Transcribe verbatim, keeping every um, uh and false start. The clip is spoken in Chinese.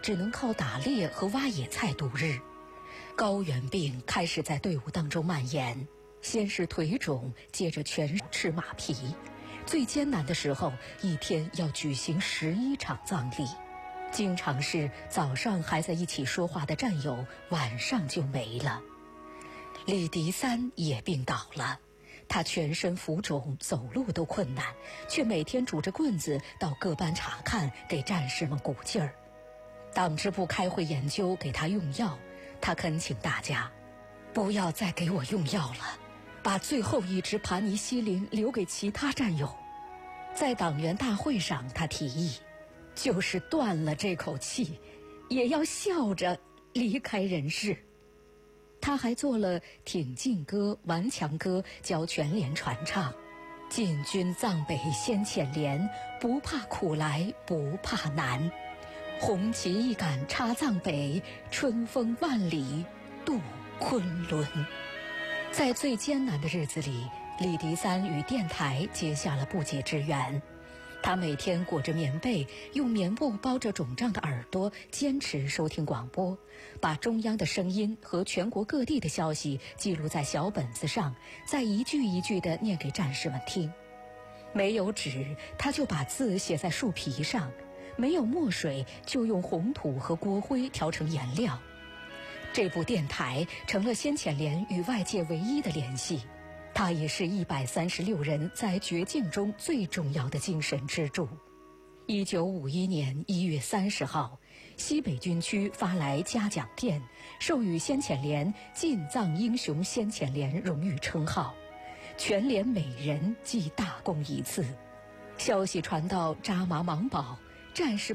只能靠打猎和挖野菜度日。高原病开始在队伍当中蔓延，先是腿肿，接着全吃马皮。最艰难的时候，一天要举行十一场葬礼，经常是早上还在一起说话的战友，晚上就没了。李迪三也病倒了，他全身浮肿，走路都困难，却每天拄着棍子到各班查看，给战士们鼓劲儿。党支部开会研究给他用药，他恳请大家不要再给我用药了，把最后一支盘尼西林留给其他战友。在党员大会上，他提议，就是断了这口气，也要笑着离开人世。他还做了挺进歌、顽强歌，教全连传唱。进军藏北先遣连，不怕苦来不怕难。红旗一杆插藏北，春风万里渡昆仑。在最艰难的日子里，李迪三与电台结下了不解之缘。他每天裹着棉被，用棉布包着肿胀的耳朵，坚持收听广播，把中央的声音和全国各地的消息记录在小本子上，再一句一句地念给战士们听。没有纸，他就把字写在树皮上；没有墨水，就用红土和锅灰调成颜料。这部电台成了先遣连与外界唯一的联系，它也是一百三十六人在绝境中最重要的精神支柱。一九五一年一月三十号，西北军区发来嘉奖电，授予先遣连进藏英雄先遣连荣誉称号，全连每人记大功一次。消息传到扎马芒堡，战士